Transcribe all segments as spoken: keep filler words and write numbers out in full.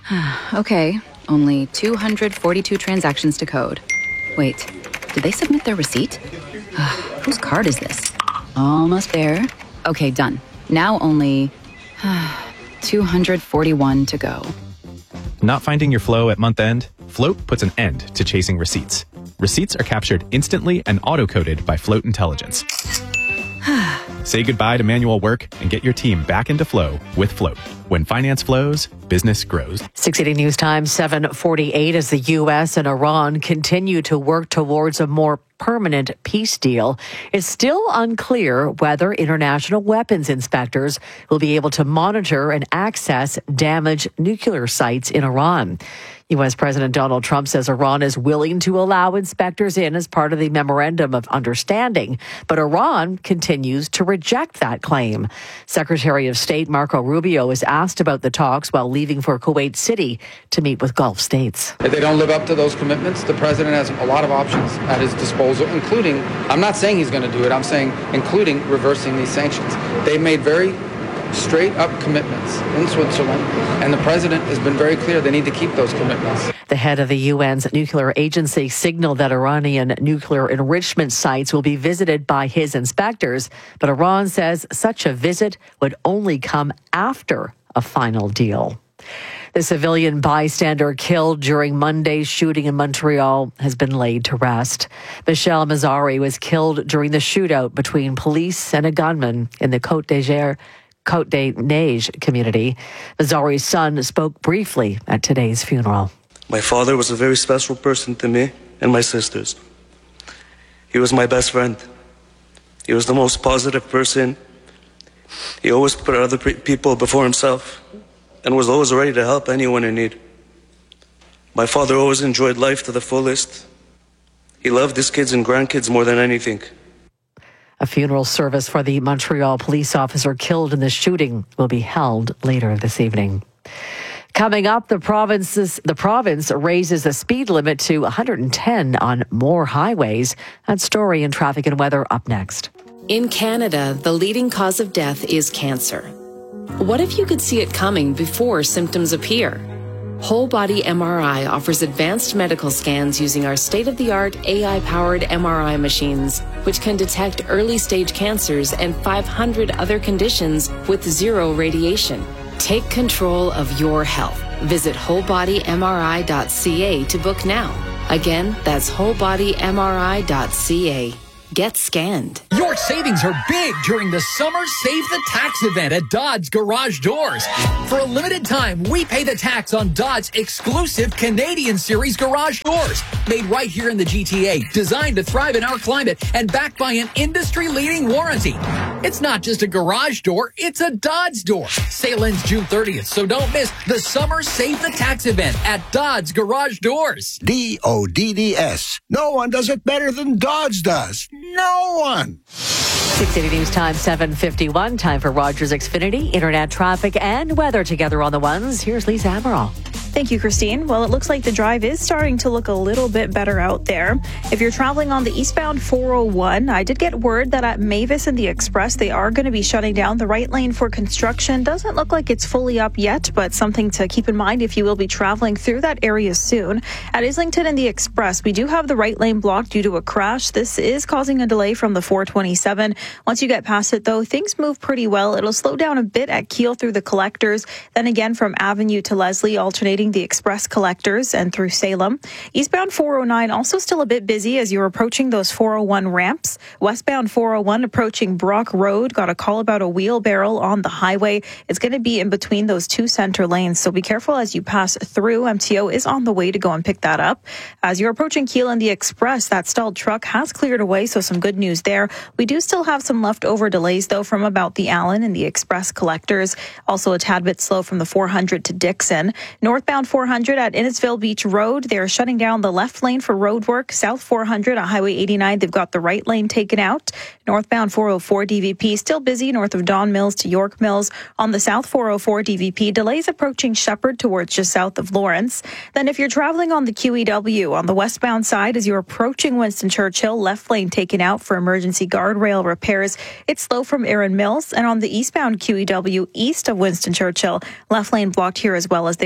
Okay, only two hundred forty-two transactions to code. Wait, did they submit their receipt? Whose card is this? Almost there. Okay, done. Now only two hundred forty-one to go. Not finding your flow at month end? Float puts an end to chasing receipts. Receipts are captured instantly and auto-coded by Float Intelligence. Say goodbye to manual work and get your team back into flow with Float. When finance flows, business grows. six eighty News Time, seven forty-eight, as the U S and Iran continue to work towards a more permanent peace deal. It's still unclear whether international weapons inspectors will be able to monitor and access damaged nuclear sites in Iran. U S President Donald Trump says Iran is willing to allow inspectors in as part of the Memorandum of Understanding, but Iran continues to reject that claim. Secretary of State Marco Rubio is asked about the talks while leaving for Kuwait City to meet with Gulf states. If they don't live up to those commitments, the president has a lot of options at his disposal, including, I'm not saying he's going to do it, I'm saying including reversing these sanctions. They made very straight up commitments in Switzerland, and the president has been very clear they need to keep those commitments. The head of the U N's nuclear agency signaled that Iranian nuclear enrichment sites will be visited by his inspectors, but Iran says such a visit would only come after a final deal. The civilian bystander killed during Monday's shooting in Montreal has been laid to rest. Michel Mazzari was killed during the shootout between police and a gunman in the Côte d'Azur Côte des Neiges community. Mazzari's son spoke briefly at today's funeral. My father was a very special person to me and my sisters. He was my best friend. He was the most positive person. He always put other people before himself and was always ready to help anyone in need. My father always enjoyed life to the fullest. He loved his kids and grandkids more than anything. A funeral service for the Montreal police officer killed in the shooting will be held later this evening. Coming up, the province's, the province raises the speed limit to one hundred ten on more highways. That story in traffic and weather up next. In Canada, the leading cause of death is cancer. What if you could see it coming before symptoms appear? Whole Body M R I offers advanced medical scans using our state-of-the-art A I-powered M R I machines, which can detect early-stage cancers and five hundred other conditions with zero radiation. Take control of your health. Visit whole body M R I dot C A to book now. Again, that's whole body M R I dot C A. Get scanned. Your savings are big during the Summer Save the Tax event at Dodds Garage Doors. For a limited time, we pay the tax on Dodds' exclusive Canadian Series garage doors. Made right here in the G T A, designed to thrive in our climate, and backed by an industry-leading warranty. It's not just a garage door, it's a Dodds door. Sale ends June thirtieth, so don't miss the Summer Save the Tax event at Dodds Garage Doors. D O D D S. No one does it better than Dodds does. No one. six eighty News Time, seven fifty-one. Time for Rogers Xfinity, internet traffic and weather together on the ones. Here's Lisa Amaral. Thank you, Christine. Well, it looks like the drive is starting to look a little bit better out there. If you're traveling on the eastbound four oh one, I did get word that at Mavis and the Express, they are going to be shutting down the right lane for construction. Doesn't look like it's fully up yet, but something to keep in mind if you will be traveling through that area soon. At Islington and the Express, we do have the right lane blocked due to a crash. This is causing a delay from the four twenty-seven. Once you get past it, though, things move pretty well. It'll slow down a bit at Keele through the collectors. Then again, from Avenue to Leslie, alternating the Express collectors and through Salem. Eastbound four oh nine also still a bit busy as you're approaching those four oh one ramps. Westbound four oh one approaching Brock Road. Got a call about a wheelbarrow on the highway. It's going to be in between those two center lanes, so be careful as you pass through. M T O is on the way to go and pick that up. As you're approaching Keele and the Express, that stalled truck has cleared away, so some good news there. We do still have some leftover delays, though, from about the Allen and the Express collectors. Also a tad bit slow from the four hundred to Dixon. Northbound four hundred at Innisfil Beach Road. They're shutting down the left lane for road work. South four hundred on Highway eighty-nine, they've got the right lane taken out. Northbound four oh four D V P still busy north of Don Mills to York Mills. On the South four oh four D V P, delays approaching Shepherd towards just south of Lawrence. Then if you're traveling on the Q E W on the westbound side as you're approaching Winston Churchill, left lane taken out for emergency guardrail repairs. It's slow from Erin Mills. And on the eastbound Q E W east of Winston Churchill, left lane blocked here as well as they are repairing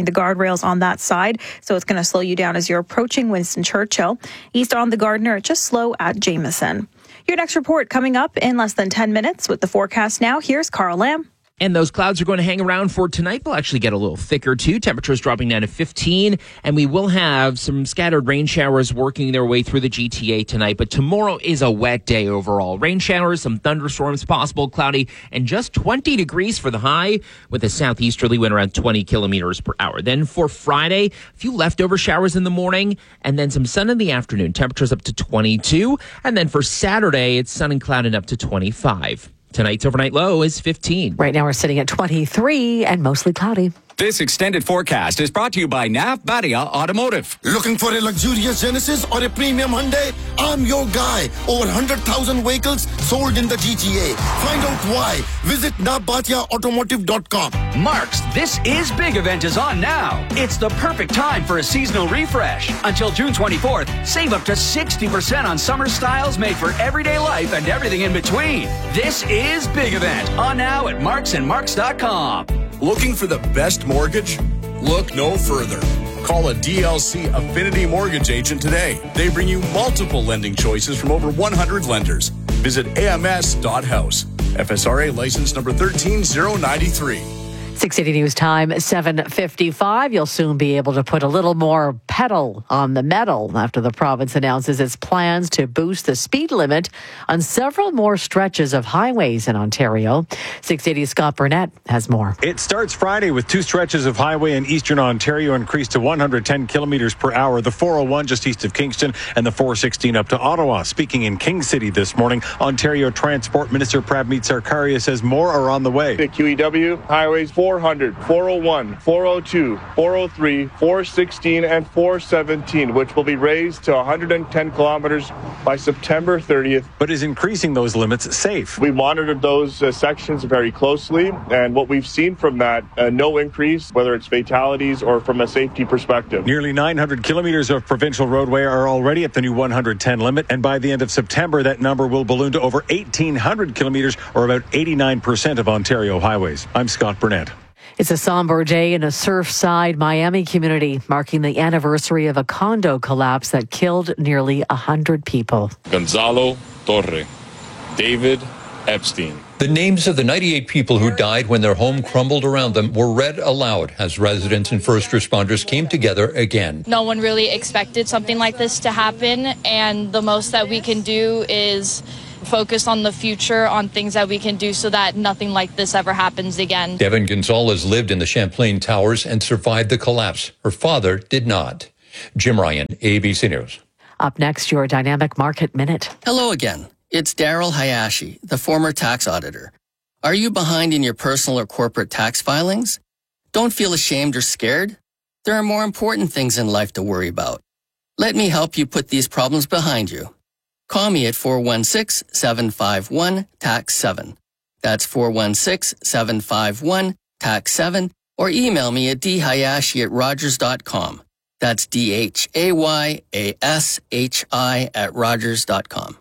repairing the guardrails on that side, so it's going to slow you down as you're approaching Winston Churchill. East on the Gardner, just slow at Jameson. Your next report coming up in less than ten minutes with the forecast now. Here's Carl Lamb. And those clouds are going to hang around for tonight. They'll actually get a little thicker, too. Temperatures dropping down to fifteen. And we will have some scattered rain showers working their way through the G T A tonight. But tomorrow is a wet day overall. Rain showers, some thunderstorms possible, cloudy, and just twenty degrees for the high with a southeasterly wind around twenty kilometers per hour. Then for Friday, a few leftover showers in the morning and then some sun in the afternoon. Temperatures up to twenty-two. And then for Saturday, it's sun and cloud and up to twenty-five. Tonight's overnight low is fifteen. Right now we're sitting at twenty-three and mostly cloudy. This extended forecast is brought to you by Nav Badia Automotive. Looking for a luxurious Genesis or a premium Hyundai? I'm your guy. Over one hundred thousand vehicles sold in the G T A. Find out why. Visit nav badia automotive dot com. Mark's This Is Big event is on now. It's the perfect time for a seasonal refresh. Until June twenty-fourth, save up to sixty percent on summer styles made for everyday life and everything in between. This is Big event on now at marks and marks dot com. Looking for the best mortgage? Look no further. Call a D L C Affinity Mortgage agent today. They bring you multiple lending choices from over one hundred lenders. Visit A M S dot house. F S R A license number one three zero nine three. six eighty News Time, seven fifty-five. You'll soon be able to put a little more pedal on the metal after the province announces its plans to boost the speed limit on several more stretches of highways in Ontario. six eighty Scott Burnett has more. It starts Friday with two stretches of highway in eastern Ontario increased to one hundred ten kilometers per hour. The four oh one just east of Kingston and the four sixteen up to Ottawa. Speaking in King City this morning, Ontario Transport Minister Prabmeet Sarkaria says more are on the way. The Q E W highways four hundred, four oh one, four oh two, four oh three, four sixteen, and four seventeen, which will be raised to one hundred ten kilometers by September thirtieth. But is increasing those limits safe? We monitored those uh, sections very closely, and what we've seen from that, uh, no increase, whether it's fatalities or from a safety perspective. Nearly nine hundred kilometers of provincial roadway are already at the new one hundred ten limit, and by the end of September, that number will balloon to over eighteen hundred kilometers, or about eighty-nine percent of Ontario highways. I'm Scott Burnett. It's a somber day in a Surfside, Miami community, marking the anniversary of a condo collapse that killed nearly one hundred people. Gonzalo Torre, David Epstein. The names of the ninety-eight people who died when their home crumbled around them were read aloud as residents and first responders came together again. No one really expected something like this to happen, and the most that we can do is focus on the future, on things that we can do so that nothing like this ever happens again. Devin Gonzalez lived in the Champlain Towers and survived the collapse. Her father did not. Jim Ryan, A B C News. Up next, your Dynamic Market Minute. Hello again. It's Daryl Hayashi, the former tax auditor. Are you behind in your personal or corporate tax filings? Don't feel ashamed or scared. There are more important things in life to worry about. Let me help you put these problems behind you. Call me at four one six, seven five one, T A X seven. That's four one six, seven five one, T A X seven, or email me at d hayashi at rogers dot com. That's D H A Y A S H I at rogers dot com.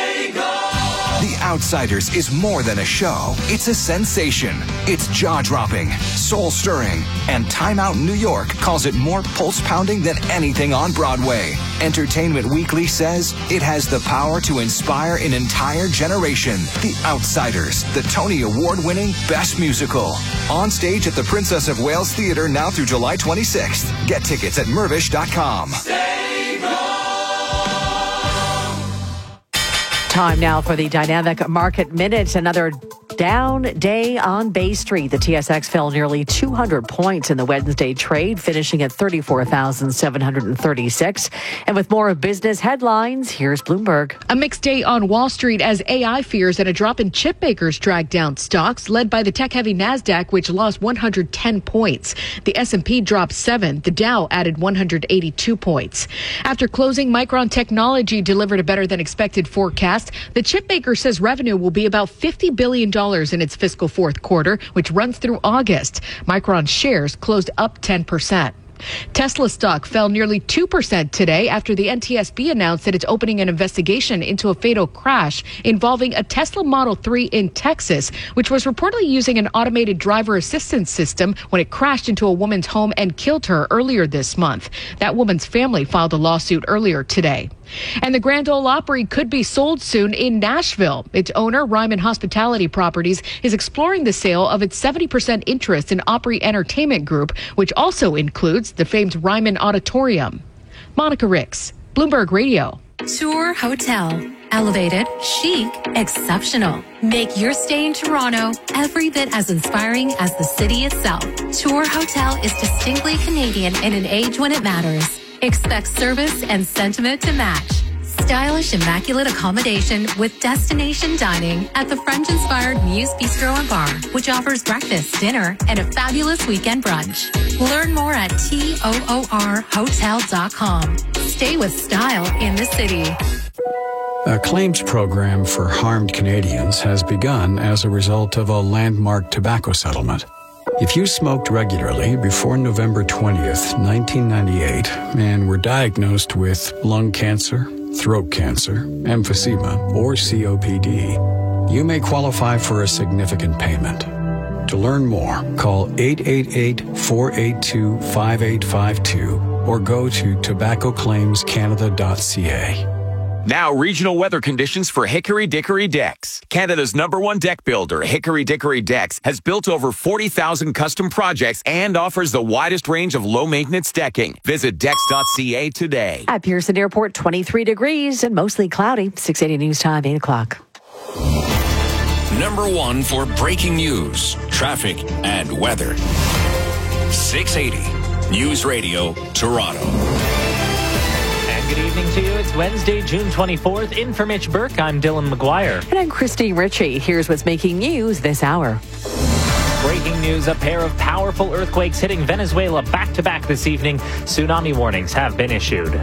The Outsiders is more than a show. It's a sensation. It's jaw-dropping, soul-stirring, and Time Out New York calls it more pulse-pounding than anything on Broadway. Entertainment Weekly says it has the power to inspire an entire generation. The Outsiders, the Tony Award-winning Best Musical. On stage at the Princess of Wales Theatre now through July twenty-sixth. Get tickets at mervish dot com. Time now for the Dynamic Market Minute. Another down day on Bay Street. The T S X fell nearly two hundred points in the Wednesday trade, finishing at thirty-four thousand seven hundred thirty-six. And with more business headlines, here's Bloomberg. A mixed day on Wall Street as A I fears and a drop in chip makers dragged down stocks, led by the tech-heavy NASDAQ, which lost one hundred ten points. The S and P dropped seven. The Dow added one hundred eighty-two points. After closing, Micron Technology delivered a better-than-expected forecast. The chip maker says revenue will be about fifty billion dollars in its fiscal fourth quarter, which runs through August. Micron shares closed up ten percent. Tesla stock fell nearly two percent today after the N T S B announced that it's opening an investigation into a fatal crash involving a Tesla Model three in Texas, which was reportedly using an automated driver assistance system when it crashed into a woman's home and killed her earlier this month. That woman's family filed a lawsuit earlier today. And the Grand Ole Opry could be sold soon in Nashville. Its owner, Ryman Hospitality Properties, is exploring the sale of its seventy percent interest in Opry Entertainment Group, which also includes the famed Ryman Auditorium. Monica Ricks, Bloomberg Radio. Tour Hotel. Elevated, chic, exceptional. Make your stay in Toronto every bit as inspiring as the city itself. Tour Hotel is distinctly Canadian in an age when it matters. Expect service and sentiment to match. Stylish, immaculate accommodation with destination dining at the French-inspired Muse Bistro and Bar, which offers breakfast, dinner, and a fabulous weekend brunch. Learn more at toor hotel dot com. Stay with style in the city. A claims program for harmed Canadians has begun as a result of a landmark tobacco settlement. If you smoked regularly before November twentieth, nineteen ninety-eight, and were diagnosed with lung cancer, throat cancer, emphysema, or C O P D, you may qualify for a significant payment. To learn more, call eight eight eight, four eight two, five eight five two or go to tobacco claims canada dot c a. Now, regional weather conditions for Hickory Dickory Decks. Canada's number one deck builder, Hickory Dickory Decks, has built over forty thousand custom projects and offers the widest range of low-maintenance decking. Visit decks dot c a today. At Pearson Airport, twenty-three degrees and mostly cloudy. six eighty News Time, eight o'clock. Number one for breaking news, traffic, and weather. six eighty News Radio, Toronto. Good evening to you. It's Wednesday, June twenty-fourth. In for Mitch Burke, I'm Dylan McGuire. And I'm Christy Ritchie. Here's what's making news this hour. Breaking news, a pair of powerful earthquakes hitting Venezuela back-to-back this evening. Tsunami warnings have been issued.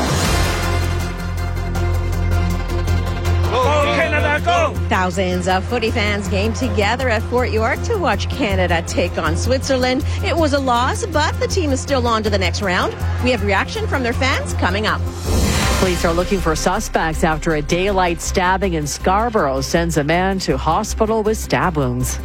Thousands of footy fans came together at Fort York to watch Canada take on Switzerland. It was a loss, but the team is still on to the next round. We have reaction from their fans coming up. Police are looking for suspects after a daylight stabbing in Scarborough sends a man to hospital with stab wounds.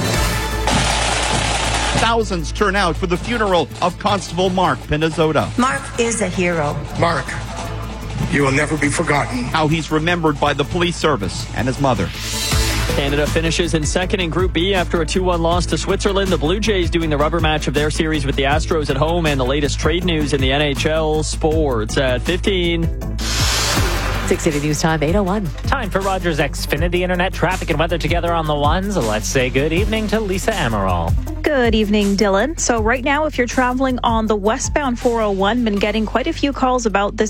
Thousands turn out for the funeral of Constable Mark Pinazzotta. Mark is a hero. Mark, you will never be forgotten. How he's remembered by the police service and his mother. Canada finishes in second in Group B after a two one loss to Switzerland. The Blue Jays doing the rubber match of their series with the Astros at home, and the latest trade news in the N H L. Sports at fifteen. six eighty News Time, eight oh one. Time for Rogers Xfinity Internet traffic and weather together on the ones. Let's say good evening to Lisa Amaral. Good evening, Dylan. So right now, if you're traveling on the westbound four oh one, been getting quite a few calls about this